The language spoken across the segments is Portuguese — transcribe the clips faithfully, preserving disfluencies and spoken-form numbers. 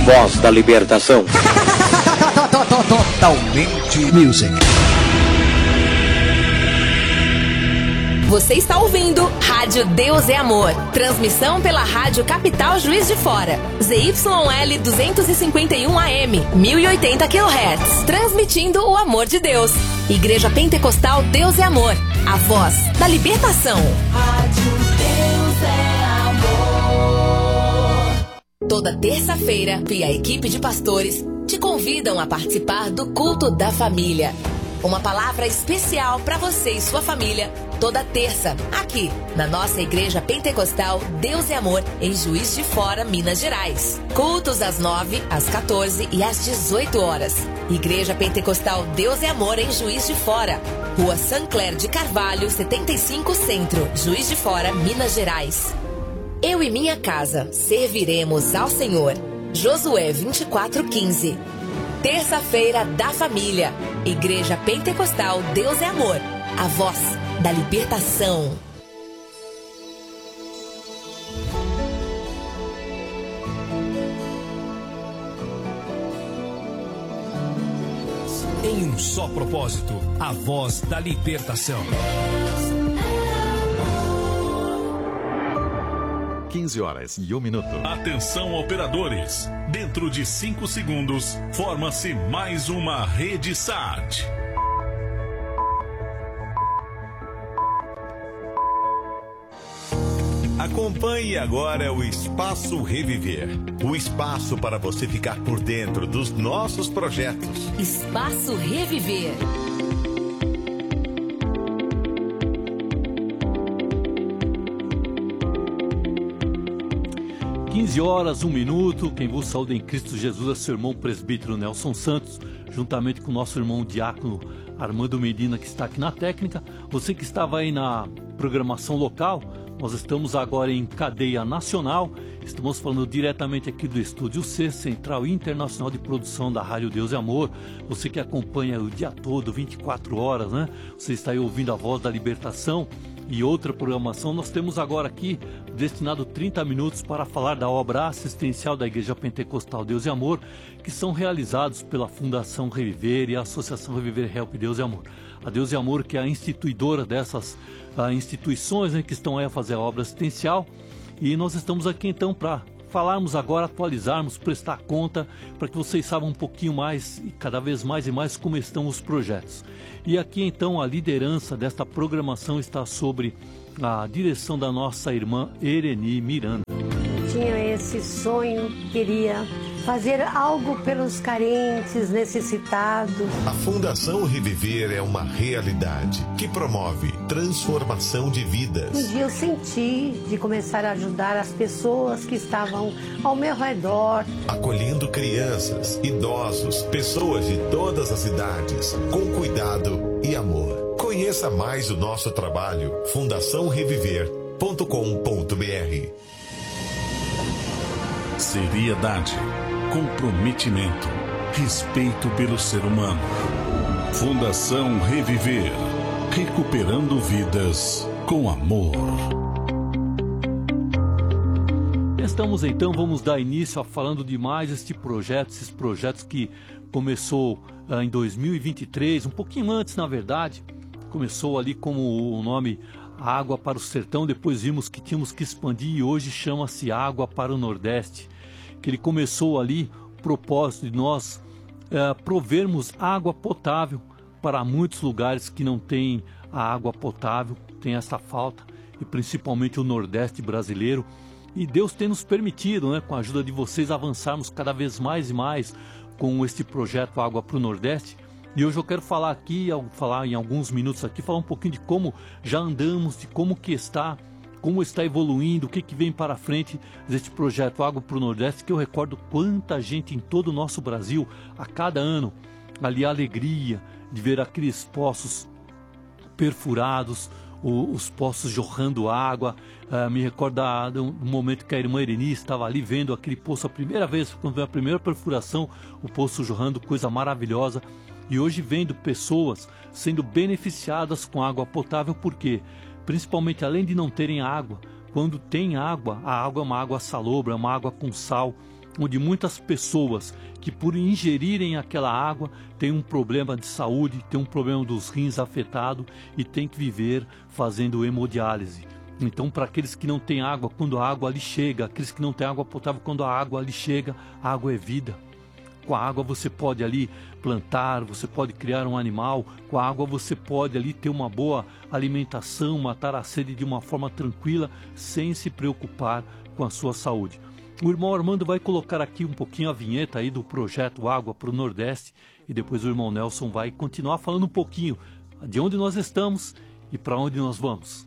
voz da libertação. Totalmente music. Você está ouvindo Rádio Deus é Amor. Transmissão pela Rádio Capital Juiz de Fora. Z Y L duzentos e cinquenta e um A M, mil e oitenta quilohertz. Transmitindo o amor de Deus. Igreja Pentecostal Deus é Amor. A voz da libertação. Rádio Deus é Amor. Toda terça-feira, a equipe de pastores te convidam a participar do Culto da Família. Uma palavra especial para você e sua família, toda terça, aqui na nossa Igreja Pentecostal Deus é Amor, em Juiz de Fora, Minas Gerais. Cultos às nove, às quatorze e às dezoito horas. Igreja Pentecostal Deus é Amor, em Juiz de Fora, Rua Sancler de Carvalho, setenta e cinco Centro, Juiz de Fora, Minas Gerais. Eu e minha casa serviremos ao Senhor. Josué vinte e quatro, quinze. Terça-feira da Família. Igreja Pentecostal Deus é Amor. A voz da libertação. Em um só propósito, a voz da libertação. quinze horas e um minuto. Atenção, operadores. Dentro de cinco segundos, forma-se mais uma rede S A T. Acompanhe agora o Espaço Reviver. O espaço para você ficar por dentro dos nossos projetos. Espaço Reviver. quinze horas, um minuto, quem vos saúda em Cristo Jesus é seu irmão presbítero Nelson Santos, juntamente com o nosso irmão diácono Armando Medina, que está aqui na técnica. Você que estava aí na programação local, nós estamos agora em cadeia nacional, estamos falando diretamente aqui do Estúdio C, Central Internacional de Produção da Rádio Deus e Amor. Você que acompanha o dia todo, vinte e quatro horas, né? Você está aí ouvindo a voz da libertação e outra programação. Nós temos agora aqui destinado trinta minutos para falar da obra assistencial da Igreja Pentecostal Deus e Amor, que são realizados pela Fundação Reviver e a Associação Reviver Help Deus e Amor. A Deus e Amor, que é a instituidora dessas uh, instituições, né, que estão aí a fazer a obra assistencial. E nós estamos aqui então para falarmos agora, atualizarmos, prestar conta, para que vocês saibam um pouquinho mais e cada vez mais e mais como estão os projetos. E aqui então a liderança desta programação está sobre a direção da nossa irmã Ereni Miranda. Tinha esse sonho, queria fazer algo pelos carentes, necessitados. A Fundação Reviver é uma realidade que promove transformação de vidas. Um dia eu senti de começar a ajudar as pessoas que estavam ao meu redor. Acolhendo crianças, idosos, pessoas de todas as idades, com cuidado e amor. Conheça mais o nosso trabalho, fundação reviver ponto com ponto b r. Seriedade, comprometimento, respeito pelo ser humano. Fundação Reviver, recuperando vidas com amor. Estamos então, vamos dar início a falando de mais este projeto, esses projetos que começou uh, em dois mil e vinte e três, um pouquinho antes na verdade. Começou ali como o nome Água para o Sertão, depois vimos que tínhamos que expandir e hoje chama-se Água para o Nordeste. Que ele começou ali o propósito de nós é, provermos água potável para muitos lugares que não têm a água potável, tem essa falta, e principalmente o Nordeste brasileiro. E Deus tem nos permitido, né, com a ajuda de vocês, avançarmos cada vez mais e mais com este projeto Água para o Nordeste. E hoje eu quero falar aqui, falar em alguns minutos aqui, falar um pouquinho de como já andamos, de como que está, como está evoluindo, o que, que vem para frente deste projeto Água para o Nordeste, que eu recordo quanta gente em todo o nosso Brasil, a cada ano, ali a alegria de ver aqueles poços perfurados, o, os poços jorrando água. Uh, me recordo do momento que a irmã Ereni estava ali vendo aquele poço a primeira vez, quando veio a primeira perfuração, o poço jorrando, coisa maravilhosa. E hoje vendo pessoas sendo beneficiadas com água potável, porque principalmente além de não terem água, quando tem água, a água é uma água salobra, é uma água com sal, onde muitas pessoas que por ingerirem aquela água têm um problema de saúde, têm um problema dos rins afetado e têm que viver fazendo hemodiálise. Então, para aqueles que não têm água, quando a água ali chega, aqueles que não têm água potável, quando a água ali chega, a água é vida. Com a água você pode ali plantar, você pode criar um animal, com a água você pode ali ter uma boa alimentação, matar a sede de uma forma tranquila, sem se preocupar com a sua saúde. O irmão Armando vai colocar aqui um pouquinho a vinheta aí do projeto Água para o Nordeste e depois o irmão Nelson vai continuar falando um pouquinho de onde nós estamos e para onde nós vamos.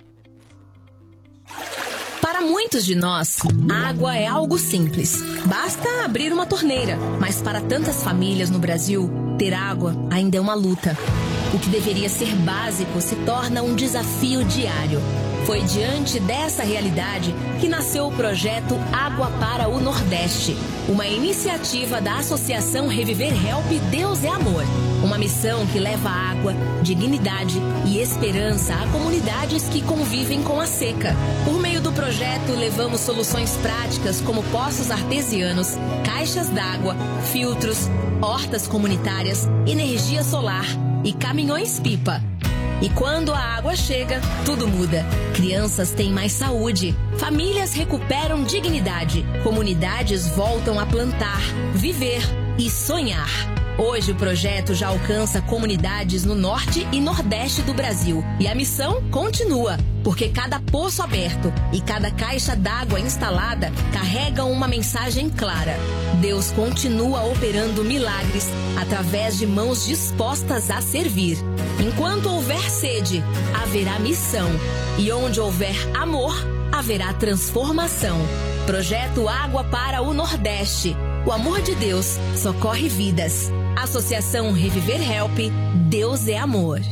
Para muitos de nós, água é algo simples. Basta abrir uma torneira. Mas para tantas famílias no Brasil, ter água ainda é uma luta. O que deveria ser básico se torna um desafio diário. Foi diante dessa realidade que nasceu o projeto Água para o Nordeste, uma iniciativa da Associação Reviver Help Deus é Amor. Uma missão que leva água, dignidade e esperança a comunidades que convivem com a seca. Por meio do projeto, levamos soluções práticas como poços artesianos, caixas d'água, filtros, hortas comunitárias, energia solar e caminhões-pipa. E quando a água chega, tudo muda. Crianças têm mais saúde, famílias recuperam dignidade, comunidades voltam a plantar, viver e sonhar. Hoje o projeto já alcança comunidades no norte e nordeste do Brasil. E a missão continua, porque cada poço aberto e cada caixa d'água instalada carrega uma mensagem clara. Deus continua operando milagres através de mãos dispostas a servir. Enquanto houver sede, haverá missão. E onde houver amor, haverá transformação. Projeto Água para o Nordeste. O amor de Deus socorre vidas. Associação Reviver Help, Deus é Amor.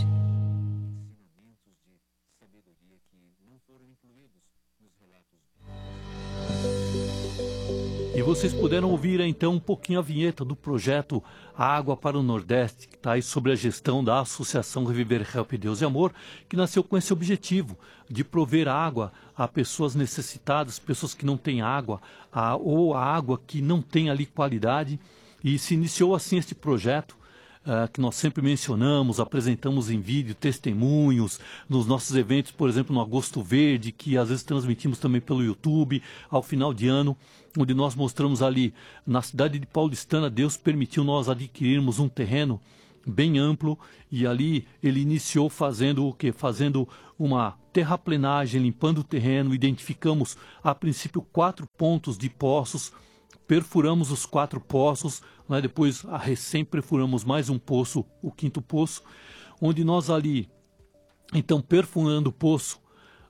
E vocês puderam ouvir então um pouquinho a vinheta do projeto Água para o Nordeste, que está aí sobre a gestão da Associação Reviver Help Deus e Amor, que nasceu com esse objetivo de prover água a pessoas necessitadas, pessoas que não têm água, a, ou a água que não tem ali qualidade. E se iniciou assim este projeto, uh, que nós sempre mencionamos, apresentamos em vídeo, testemunhos, nos nossos eventos, por exemplo, no Agosto Verde, que às vezes transmitimos também pelo YouTube, ao final de ano, onde nós mostramos ali, na cidade de Paulistana, Deus permitiu nós adquirirmos um terreno bem amplo, e ali ele iniciou fazendo o quê? Fazendo uma terraplenagem, limpando o terreno, identificamos a princípio quatro pontos de poços, perfuramos os quatro poços, né? Depois a recém perfuramos mais um poço, o quinto poço, onde nós ali, então perfurando o poço,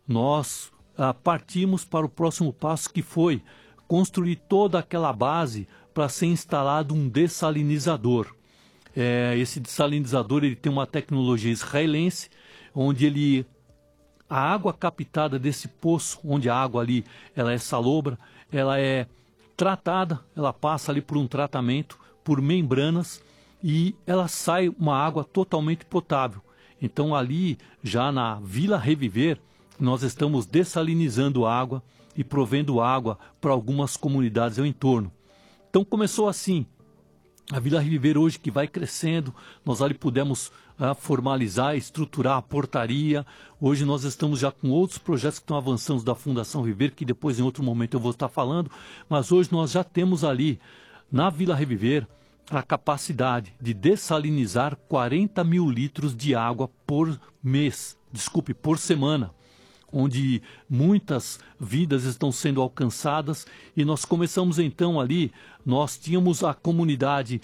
nós ah, partimos para o próximo passo, que foi construir toda aquela base para ser instalado um dessalinizador. É, esse dessalinizador ele tem uma tecnologia israelense, onde ele, a água captada desse poço, onde a água ali ela é salobra, ela é tratada, ela passa ali por um tratamento, por membranas, e ela sai uma água totalmente potável. Então ali, já na Vila Reviver, nós estamos dessalinizando água e provendo água para algumas comunidades ao entorno. Então começou assim, a Vila Reviver hoje que vai crescendo, nós ali pudemos uh, formalizar, estruturar a portaria. Hoje nós estamos já com outros projetos que estão avançando da Fundação Reviver, que depois em outro momento eu vou estar falando, mas hoje nós já temos ali na Vila Reviver a capacidade de dessalinizar quarenta mil litros de água por mês, desculpe, por semana, onde muitas vidas estão sendo alcançadas. E nós começamos então ali, nós tínhamos a comunidade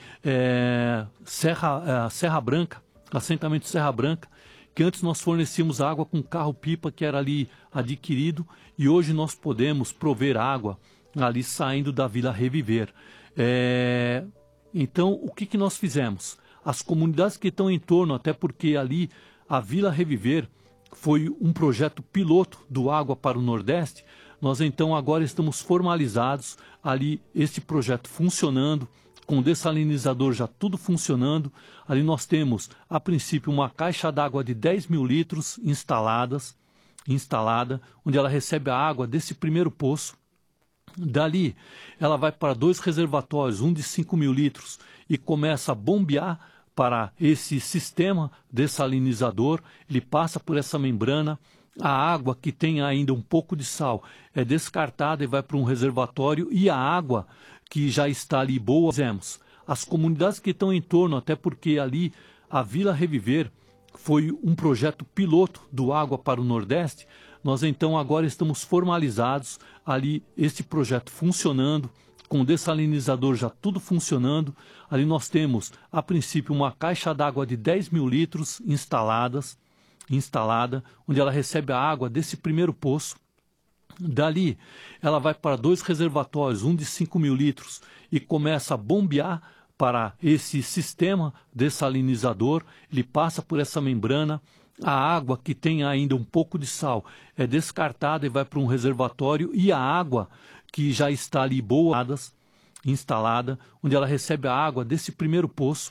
é, Serra, é, Serra Branca, assentamento Serra Branca, que antes nós fornecíamos água com carro-pipa que era ali adquirido, e hoje nós podemos prover água ali saindo da Vila Reviver. É, então, o que, que nós fizemos? As comunidades que estão em torno, até porque ali a Vila Reviver foi um projeto piloto do Água para o Nordeste, nós então agora estamos formalizados ali, este projeto funcionando, com o dessalinizador já tudo funcionando. Ali nós temos, a princípio, uma caixa d'água de dez mil litros instaladas, instalada, onde ela recebe a água desse primeiro poço, Dali, ela vai para dois reservatórios, um de cinco mil litros, e começa a bombear para esse sistema dessalinizador. Ele passa por essa membrana, a água que tem ainda um pouco de sal é descartada e vai para um reservatório, e a água que já está ali boa, fizemos. As comunidades que estão em torno, até porque ali a Vila Reviver foi um projeto piloto do Água para o Nordeste, nós então agora estamos formalizados ali, este projeto funcionando, com o dessalinizador já tudo funcionando. Ali nós temos, a princípio, uma caixa d'água de dez mil litros instaladas, instalada, onde ela recebe a água desse primeiro poço. Dali, ela vai para dois reservatórios, um de cinco mil litros, e começa a bombear para esse sistema dessalinizador. Ele passa por essa membrana, a água que tem ainda um pouco de sal é descartada e vai para um reservatório, e a água que já está ali boa, instalada, onde ela recebe a água desse primeiro poço.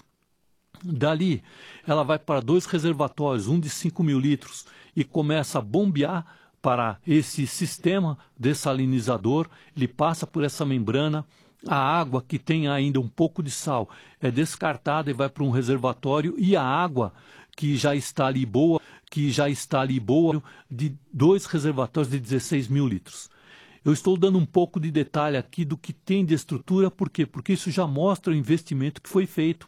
Dali, ela vai para dois reservatórios, um de cinco mil litros, e começa a bombear para esse sistema dessalinizador. Ele passa por essa membrana, a água que tem ainda um pouco de sal é descartada e vai para um reservatório, e a água que já está ali boa, que já está ali boa, de dois reservatórios de dezesseis mil litros. Eu estou dando um pouco de detalhe aqui do que tem de estrutura, por quê? Porque isso já mostra o investimento que foi feito.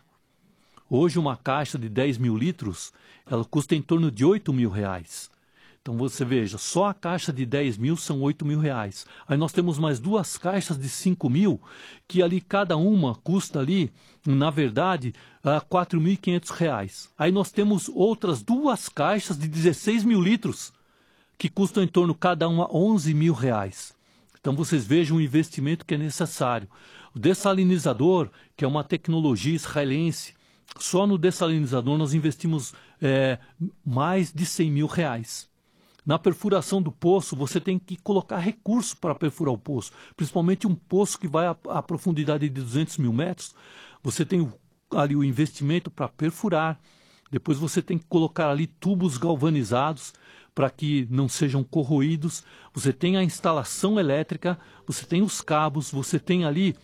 Hoje uma caixa de dez mil litros, ela custa em torno de oito mil reais. Então você veja, só a caixa de dez mil são oito mil reais. Aí nós temos mais duas caixas de cinco mil, que ali cada uma custa ali, na verdade, quatro mil e quinhentos reais. Aí nós temos outras duas caixas de dezesseis mil litros, que custam em torno cada uma onze mil reais. Então vocês vejam o investimento que é necessário. O dessalinizador, que é uma tecnologia israelense, só no dessalinizador nós investimos é, mais de cem mil reais. Na perfuração do poço, você tem que colocar recurso para perfurar o poço. Principalmente um poço que vai a, a profundidade de duzentos mil metros. Você tem o, ali o investimento para perfurar. Depois você tem que colocar ali tubos galvanizados para que não sejam corroídos. Você tem a instalação elétrica, você tem os cabos, você tem ali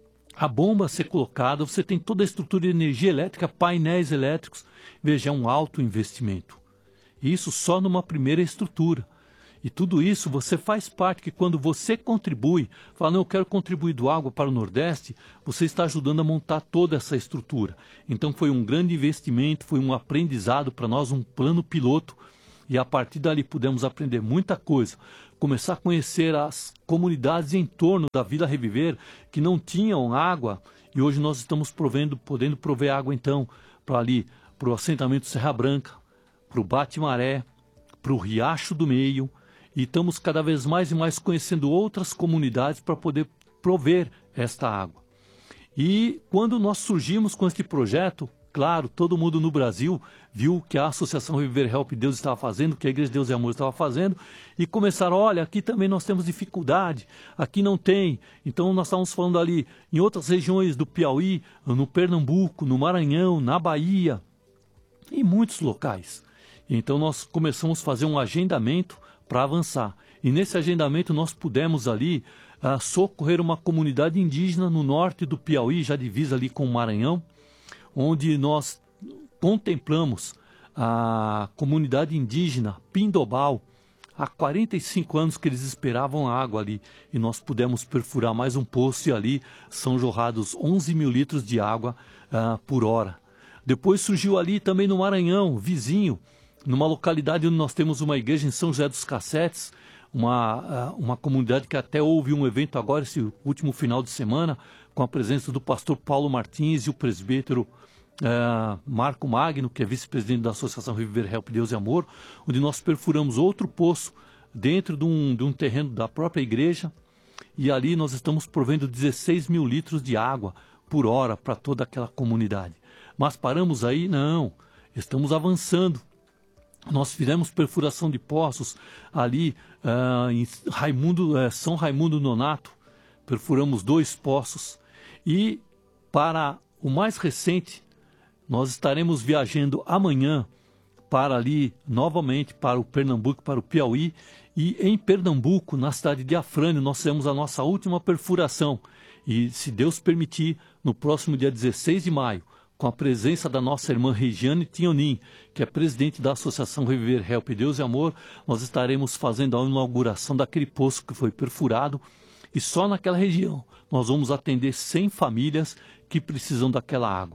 a bomba a ser colocada, você tem toda a estrutura de energia elétrica, painéis elétricos. Veja, é um alto investimento. Isso só numa primeira estrutura. E tudo isso você faz parte, que quando você contribui, fala, não, eu quero contribuir do Água para o Nordeste, você está ajudando a montar toda essa estrutura. Então foi um grande investimento, foi um aprendizado para nós, um plano piloto, e a partir dali pudemos aprender muita coisa. Começar a conhecer as comunidades em torno da Vila Reviver, que não tinham água, e hoje nós estamos provendo, podendo prover água então, para ali, para o assentamento Serra Branca, para o Bate-Maré, para o Riacho do Meio, e estamos cada vez mais e mais conhecendo outras comunidades para poder prover esta água. E quando nós surgimos com este projeto, claro, todo mundo no Brasil viu o que a Associação Reviver Help Deus estava fazendo, que a Igreja de Deus e Amor estava fazendo, e começaram, olha, aqui também nós temos dificuldade, aqui não tem. Então nós estávamos falando ali em outras regiões do Piauí, no Pernambuco, no Maranhão, na Bahia, em muitos locais. Então nós começamos a fazer um agendamento para avançar. E nesse agendamento nós pudemos ali uh, socorrer uma comunidade indígena no norte do Piauí, já divisa ali com o Maranhão, onde nós contemplamos a comunidade indígena Pindobal. Há quarenta e cinco anos que eles esperavam água ali, e nós pudemos perfurar mais um poço, e ali são jorrados onze mil litros de água uh, por hora. Depois surgiu ali também no Maranhão, vizinho, numa localidade onde nós temos uma igreja em São José dos Cassetes, uma, uma comunidade que até houve um evento agora, esse último final de semana, com a presença do pastor Paulo Martins e o presbítero uh, Marco Magno, que é vice-presidente da Associação Reviver Help Deus e Amor, onde nós perfuramos outro poço dentro de um, de um terreno da própria igreja, e ali nós estamos provendo dezesseis mil litros de água por hora para toda aquela comunidade. Mas paramos aí? Não, estamos avançando. Nós fizemos perfuração de poços ali uh, em Raimundo, uh, São Raimundo Nonato, perfuramos dois poços, e para o mais recente, nós estaremos viajando amanhã para ali, novamente, para o Pernambuco, para o Piauí, E em Pernambuco, na cidade de Afrânio, nós fizemos a nossa última perfuração. E, se Deus permitir, no próximo dia dezesseis de maio, com a presença da nossa irmã Regiane Tinhonin, que é presidente da Associação Reviver Help Deus e Amor, nós estaremos fazendo a inauguração daquele poço que foi perfurado. E só naquela região nós vamos atender cem famílias que precisam daquela água.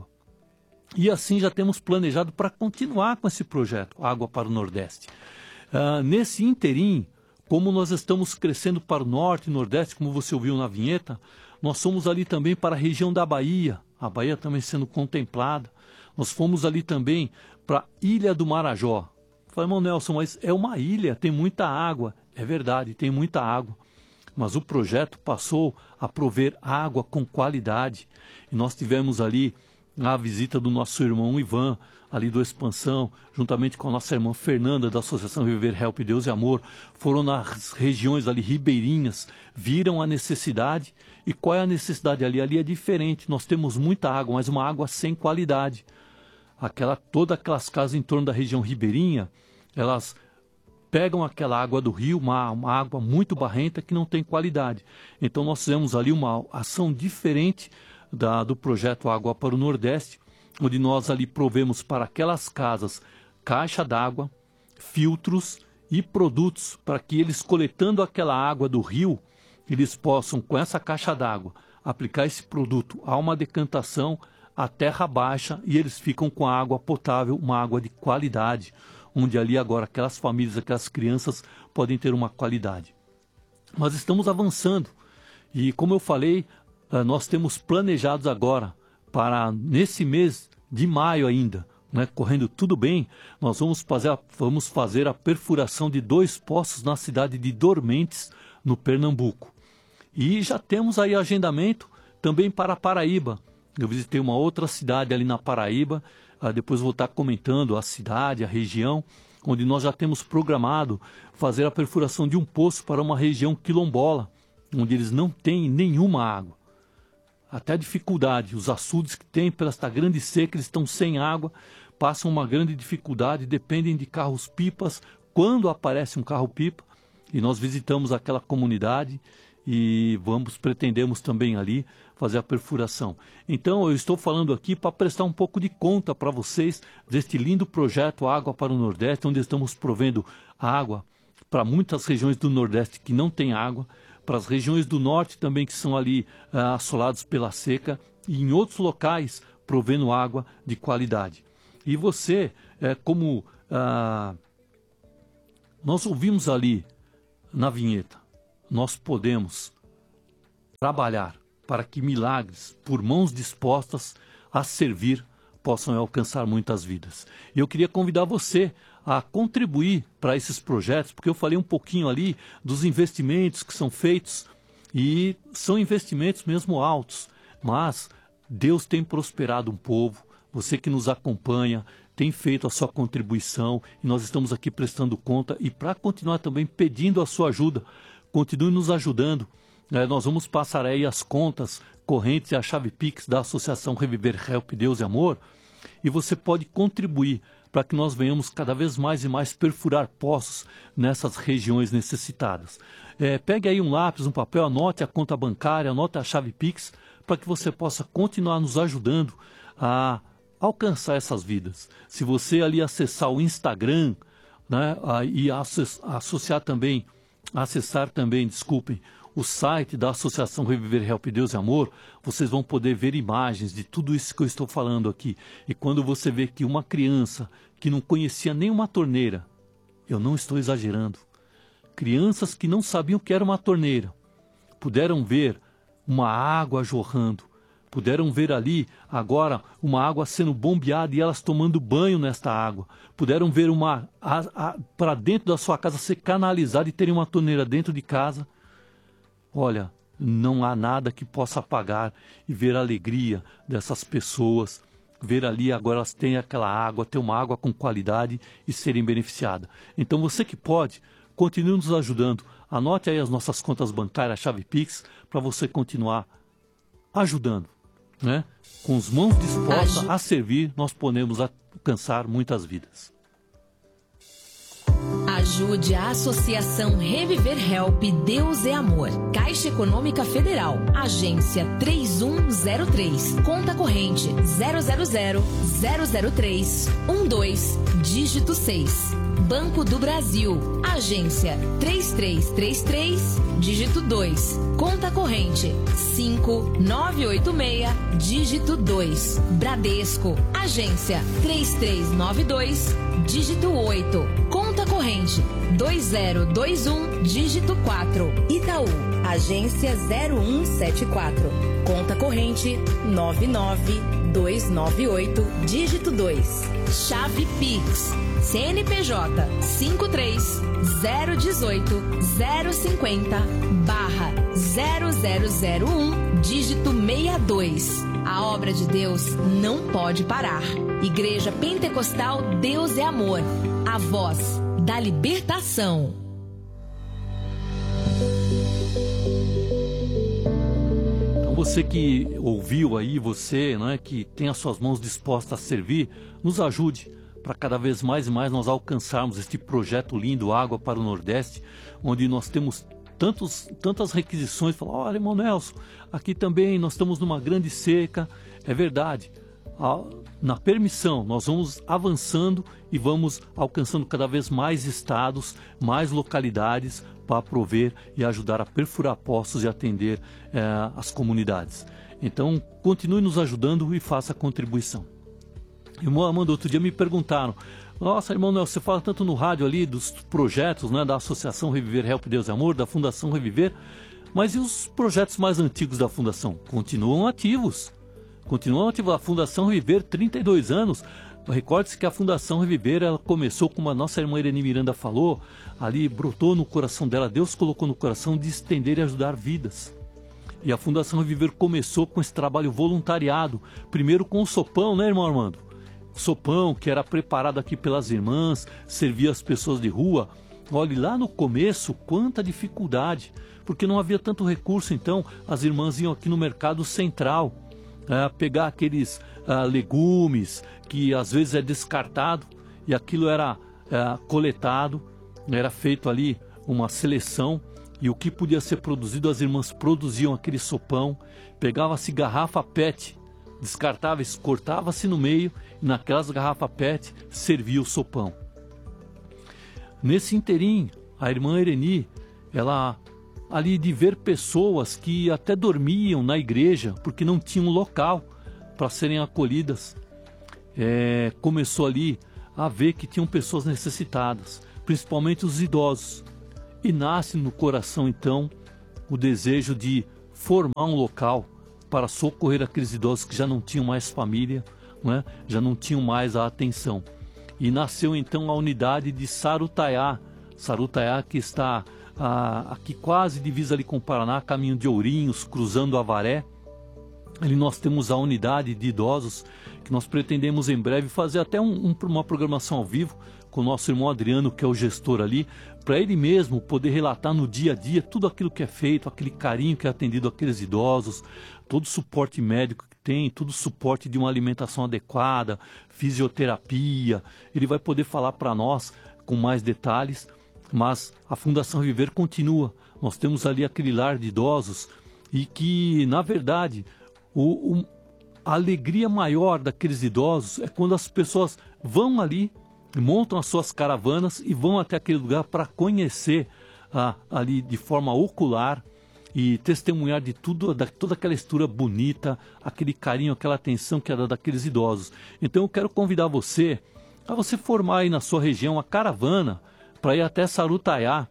E assim já temos planejado para continuar com esse projeto, Água para o Nordeste. Uh, nesse interim, como nós estamos crescendo para o Norte e Nordeste, como você ouviu na vinheta, nós fomos ali também para a região da Bahia, a Bahia também sendo contemplada. Nós fomos ali também para a Ilha do Marajó. Falei, irmão Nelson, mas é uma ilha, tem muita água. É verdade, tem muita água. Mas o projeto passou a prover água com qualidade. E nós tivemos ali a visita do nosso irmão Ivan, ali do Expansão, juntamente com a nossa irmã Fernanda, da Associação Viver Help Deus e Amor, foram nas regiões ali ribeirinhas, viram a necessidade. E qual é a necessidade ali? Ali é diferente, nós temos muita água, mas uma água sem qualidade. Aquela, todas aquelas casas em torno da região ribeirinha, elas pegam aquela água do rio, uma, uma água muito barrenta que não tem qualidade. Então nós fizemos ali uma ação diferente da, do projeto Água para o Nordeste, onde nós ali provemos para aquelas casas caixa d'água, filtros e produtos para que eles, coletando aquela água do rio, eles possam, com essa caixa d'água, aplicar esse produto a uma decantação, a terra baixa, e eles ficam com a água potável, uma água de qualidade, onde ali agora aquelas famílias, aquelas crianças podem ter uma qualidade. Mas estamos avançando e, como eu falei, nós temos planejados agora para nesse mês de maio ainda, né, correndo tudo bem, nós vamos fazer, a, vamos fazer a perfuração de dois poços na cidade de Dormentes, no Pernambuco. E já temos aí agendamento também para Paraíba. Eu visitei uma outra cidade ali na Paraíba, uh, depois vou estar comentando a cidade, a região, onde nós já temos programado fazer a perfuração de um poço para uma região quilombola, onde eles não têm nenhuma água. Até a dificuldade, os açudes que tem pela esta grande seca, eles estão sem água, passam uma grande dificuldade, dependem de carros-pipas, quando aparece um carro-pipa, e nós visitamos aquela comunidade e vamos, pretendemos também ali fazer a perfuração. Então eu estou falando aqui para prestar um pouco de conta para vocês deste lindo projeto Água para o Nordeste, onde estamos provendo água para muitas regiões do Nordeste que não tem água, para as regiões do Norte também que são ali ah, assolados pela seca, e em outros locais provendo água de qualidade. E você, é, como ah, nós ouvimos ali na vinheta, nós podemos trabalhar para que milagres, por mãos dispostas a servir, possam alcançar muitas vidas. E eu queria convidar você a contribuir para esses projetos, porque eu falei um pouquinho ali dos investimentos que são feitos, e são investimentos mesmo altos, mas Deus tem prosperado um povo, você que nos acompanha, tem feito a sua contribuição, e nós estamos aqui prestando conta, e para continuar também pedindo a sua ajuda, continue nos ajudando. É, nós vamos passar aí as contas correntes e a chave Pix da Associação Reviver Help Deus e Amor, e você pode contribuir para que nós venhamos cada vez mais e mais perfurar poços nessas regiões necessitadas. É, pegue aí um lápis, um papel, anote a conta bancária, anote a chave Pix, para que você possa continuar nos ajudando a alcançar essas vidas. Se você ali acessar o Instagram, né, e associar também, acessar também, desculpem, o site da Associação Reviver Help Deus e Amor, vocês vão poder ver imagens de tudo isso que eu estou falando aqui. E quando você vê que uma criança que não conhecia nenhuma torneira, eu não estou exagerando, crianças que não sabiam o que era uma torneira, puderam ver uma água jorrando, puderam ver ali agora uma água sendo bombeada e elas tomando banho nesta água, puderam ver uma para dentro da sua casa ser canalizada e terem uma torneira dentro de casa. Olha, não há nada que possa apagar e ver a alegria dessas pessoas, ver ali agora elas têm aquela água, ter uma água com qualidade e serem beneficiadas. Então você que pode, continue nos ajudando. Anote aí as nossas contas bancárias, a chave Pix, para você continuar ajudando, né? Com as mãos dispostas a servir, nós podemos alcançar muitas vidas. Ajude a Associação Reviver Help Deus é Amor. Caixa Econômica Federal. Agência três um zero três. Conta corrente zero zero zero zero zero três um dois, dígito seis. Banco do Brasil. Agência três três três três, dígito dois. Conta corrente cinco nove oito seis, dígito dois. Bradesco. Agência três três nove dois, dígito oito. Conta corrente dois zero dois um, dígito quatro. Itaú. Agência zero um sete quatro. Conta corrente nove nove dois nove oito, dígito dois. Chave Pix. C N P J cinco três zero um oito zero cinco zero barra zero zero zero um, dígito sessenta e dois. A obra de Deus não pode parar. Igreja Pentecostal Deus é Amor. A voz da libertação. Então você que ouviu aí, você, né, que tem as suas mãos dispostas a servir, nos ajude para cada vez mais e mais nós alcançarmos este projeto lindo, Água para o Nordeste, onde nós temos tantos, tantas requisições. Falar, olha, irmão Nelson, aqui também nós estamos numa grande seca. É verdade, na permissão nós vamos avançando e vamos alcançando cada vez mais estados, mais localidades para prover e ajudar a perfurar poços e atender eh, as comunidades. Então continue nos ajudando e faça a contribuição. Irmão Amanda, outro dia me perguntaram, nossa, irmão Nelson, você fala tanto no rádio ali dos projetos, né, da Associação Reviver Help Deus e Amor, da Fundação Reviver, mas e os projetos mais antigos da Fundação? Continuam ativos. Continuam ativos. A Fundação Reviver, trinta e dois anos. Recorde-se que a Fundação Reviver, ela começou, como a nossa irmã Irene Miranda falou, ali brotou no coração dela, Deus colocou no coração de estender e ajudar vidas. E a Fundação Reviver começou com esse trabalho voluntariado, primeiro com o sopão, né, irmão Armando? Sopão que era preparado aqui pelas irmãs, servia as pessoas de rua. Olhe, lá no começo, quanta dificuldade, porque não havia tanto recurso. Então as irmãs iam aqui no Mercado Central, é, pegar aqueles é, legumes que às vezes é descartado, e aquilo era é, coletado, era feito ali uma seleção, e o que podia ser produzido, as irmãs produziam aquele sopão. Pegava-se garrafa pet descartáveis, cortava-se no meio e naquelas garrafas pet servia o sopão. Nesse inteirinho, a irmã Ireni, ela ali de ver pessoas que até dormiam na igreja porque não tinham local para serem acolhidas, é, começou ali a ver que tinham pessoas necessitadas, principalmente os idosos, e nasce no coração então o desejo de formar um local para socorrer aqueles idosos que já não tinham mais família, não é? Já não tinham mais a atenção. E nasceu então a unidade de Sarutaiá, Sarutaiá que está ah, aqui quase divisa ali com o Paraná, caminho de Ourinhos, cruzando a Avaré. Ali nós temos a unidade de idosos, que nós pretendemos em breve fazer até um, um, uma programação ao vivo com o nosso irmão Adriano, que é o gestor ali, para ele mesmo poder relatar no dia a dia tudo aquilo que é feito, aquele carinho que é atendido àqueles idosos, todo o suporte médico que tem, todo o suporte de uma alimentação adequada, fisioterapia. Ele vai poder falar para nós com mais detalhes, mas a Fundação Reviver continua. Nós temos ali aquele lar de idosos e que, na verdade, o, o, a alegria maior daqueles idosos é quando as pessoas vão ali, montam as suas caravanas e vão até aquele lugar para conhecer ah, ali de forma ocular e testemunhar de tudo, da, toda aquela história bonita, aquele carinho, aquela atenção que é dada daqueles idosos. Então eu quero convidar você a você formar aí na sua região uma caravana para ir até Sarutaiá.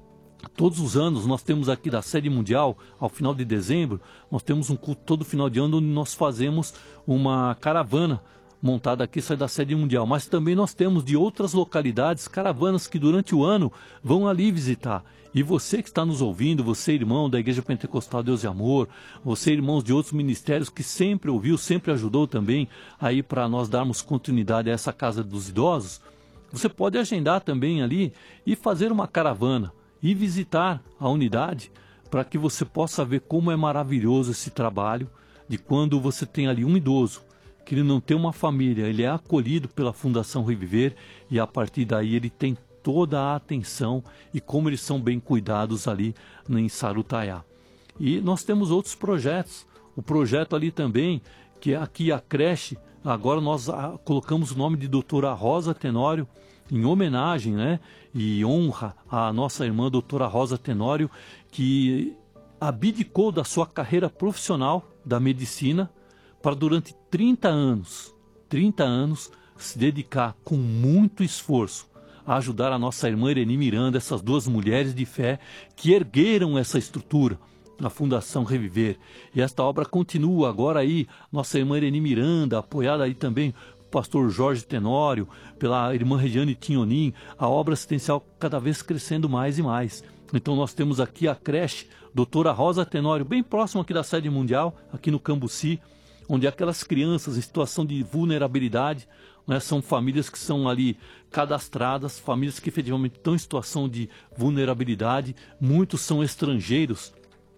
Todos os anos nós temos aqui da sede mundial, ao final de dezembro, nós temos um culto todo final de ano onde nós fazemos uma caravana montada aqui, sai da sede mundial, mas também nós temos de outras localidades caravanas que durante o ano vão ali visitar. E você que está nos ouvindo, você irmão da Igreja Pentecostal Deus e Amor, você irmãos de outros ministérios que sempre ouviu, sempre ajudou também aí para nós darmos continuidade a essa casa dos idosos, você pode agendar também ali e fazer uma caravana e visitar a unidade para que você possa ver como é maravilhoso esse trabalho de quando você tem ali um idoso que ele não tem uma família, ele é acolhido pela Fundação Reviver e a partir daí ele tem toda a atenção e como eles são bem cuidados ali em Sarutaiá. E nós temos outros projetos. O projeto ali também, que é aqui a creche, agora nós a, colocamos o nome de doutora Rosa Tenório, em homenagem, né, e honra à nossa irmã doutora Rosa Tenório, que abdicou da sua carreira profissional da medicina para durante trinta anos, trinta anos, se dedicar com muito esforço a ajudar a nossa irmã Ireni Miranda, essas duas mulheres de fé que ergueram essa estrutura, a Fundação Reviver. E esta obra continua agora aí, nossa irmã Ireni Miranda, apoiada aí também pastor Jorge Tenório, pela irmã Regiane Tinhonin, a obra assistencial cada vez crescendo mais e mais. Então nós temos aqui a creche doutora Rosa Tenório, bem próximo aqui da sede mundial, aqui no Cambuci, onde aquelas crianças em situação de vulnerabilidade, né, são famílias que são ali cadastradas, famílias que efetivamente estão em situação de vulnerabilidade, muitos são estrangeiros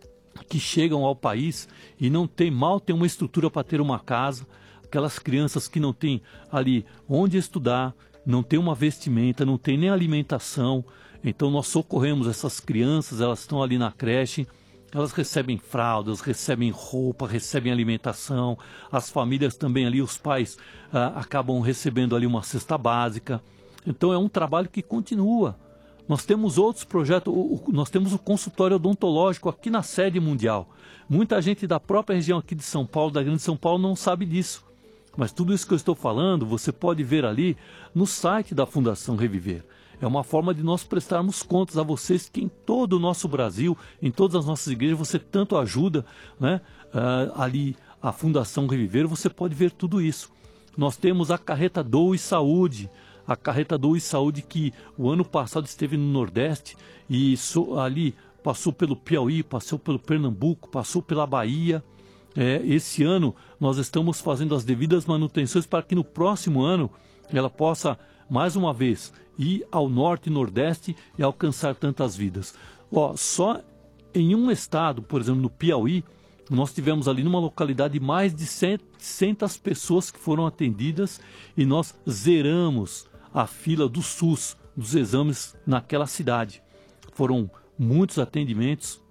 que chegam ao país e não tem, mal tem uma estrutura para ter uma casa, aquelas crianças que não têm ali onde estudar, não tem uma vestimenta, não tem nem alimentação. Então nós socorremos essas crianças, elas estão ali na creche, elas recebem fraldas, recebem roupa, recebem alimentação, as famílias também ali, os pais ah, acabam recebendo ali uma cesta básica. Então é um trabalho que continua. Nós temos outros projetos, o, o, nós temos o consultório odontológico aqui na sede mundial. Muita gente da própria região aqui de São Paulo, da Grande São Paulo, não sabe disso. Mas tudo isso que eu estou falando, você pode ver ali no site da Fundação Reviver. É uma forma de nós prestarmos contas a vocês que em todo o nosso Brasil, em todas as nossas igrejas, você tanto ajuda, né? Uh, ali a Fundação Reviver, você pode ver tudo isso. Nós temos a Carreta Doe Saúde, a Carreta Doe Saúde que o ano passado esteve no Nordeste e so, ali passou pelo Piauí, passou pelo Pernambuco, passou pela Bahia. É, esse ano nós estamos fazendo as devidas manutenções para que no próximo ano ela possa, mais uma vez, ir ao Norte e Nordeste e alcançar tantas vidas. Ó, só em um estado, por exemplo, no Piauí, nós tivemos ali numa localidade mais de setecentas pessoas que foram atendidas e nós zeramos a fila do SUS, dos exames naquela cidade. Foram muitos atendimentos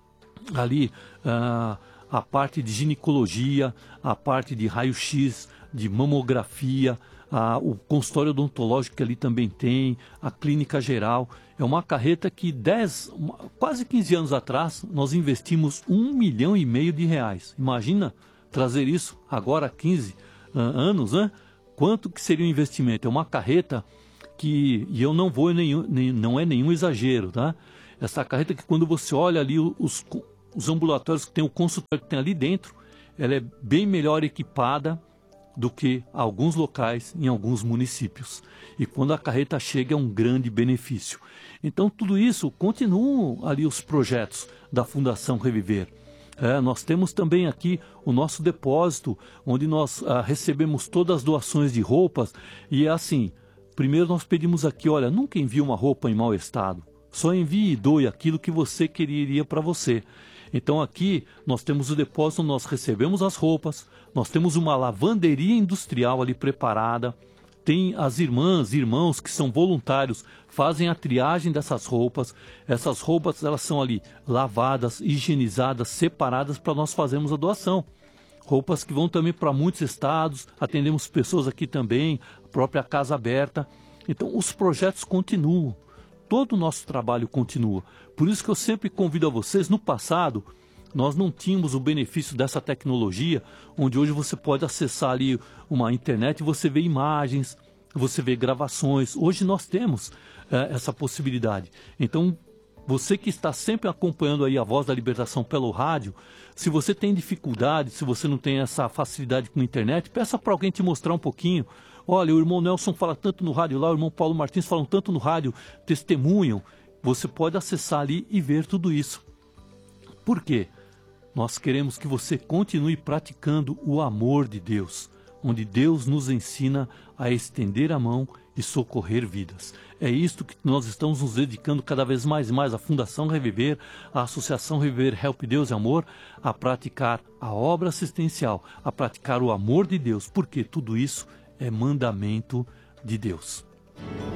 ali, ah, a parte de ginecologia, a parte de raio-x, de mamografia, a, o consultório odontológico que ali também tem, a clínica geral. É uma carreta que dez, quase quinze anos atrás nós investimos um milhão e meio de reais. Imagina trazer isso agora há quinze uh, anos, né? Quanto que seria o investimento? É uma carreta que, e eu não vou, nenhum, nem, não é nenhum exagero, tá? Essa carreta que quando você olha ali os, os ambulatórios que tem, o consultório que tem ali dentro, ela é bem melhor equipada do que alguns locais em alguns municípios. E quando a carreta chega é um grande benefício. Então tudo isso, continuam ali os projetos da Fundação Reviver. É, nós temos também aqui o nosso depósito, onde nós ah, recebemos todas as doações de roupas. E é assim, primeiro nós pedimos aqui, olha, nunca envie uma roupa em mau estado. Só envie e doe aquilo que você queria para você. Então aqui nós temos o depósito, nós recebemos as roupas, nós temos uma lavanderia industrial ali preparada, tem as irmãs, irmãos que são voluntários, fazem a triagem dessas roupas, essas roupas elas são ali lavadas, higienizadas, separadas para nós fazermos a doação. Roupas que vão também para muitos estados, atendemos pessoas aqui também, a própria Casa Aberta. Então os projetos continuam. Todo o nosso trabalho continua. Por isso que eu sempre convido a vocês, no passado, nós não tínhamos o benefício dessa tecnologia, onde hoje você pode acessar ali uma internet e você vê imagens, você vê gravações. Hoje nós temos é, essa possibilidade. Então, você que está sempre acompanhando aí a Voz da Libertação pelo rádio, se você tem dificuldade, se você não tem essa facilidade com a internet, peça para alguém te mostrar um pouquinho. Olha, o irmão Nelson fala tanto no rádio lá, o irmão Paulo Martins falam tanto no rádio, testemunham. Você pode acessar ali e ver tudo isso. Por quê? Nós queremos que você continue praticando o amor de Deus, onde Deus nos ensina a estender a mão e socorrer vidas. É isto que nós estamos nos dedicando cada vez mais e mais, a Fundação Reviver, a Associação Reviver Help Deus e Amor, a praticar a obra assistencial, a praticar o amor de Deus, porque tudo isso é mandamento de Deus.